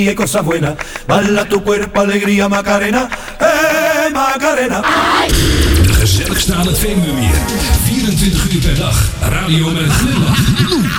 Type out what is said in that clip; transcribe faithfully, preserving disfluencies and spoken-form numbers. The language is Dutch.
y cosas buenas. Bala tu cuerpo, alegría, Macarena. Eh, Macarena. De gezelligste aan het Veluwemeer. vierentwintig uur per dag. Radio met een glimlach.